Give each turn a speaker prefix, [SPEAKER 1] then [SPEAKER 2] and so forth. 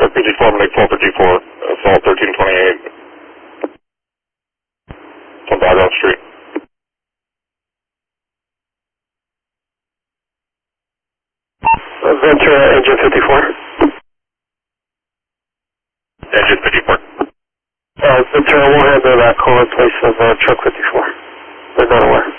[SPEAKER 1] PG4, make 1254, assault 1328. On Background Street.
[SPEAKER 2] Ventura, engine 54.
[SPEAKER 1] Engine 54.
[SPEAKER 2] Ventura, we'll handle that call in place of truck 54. They're not aware.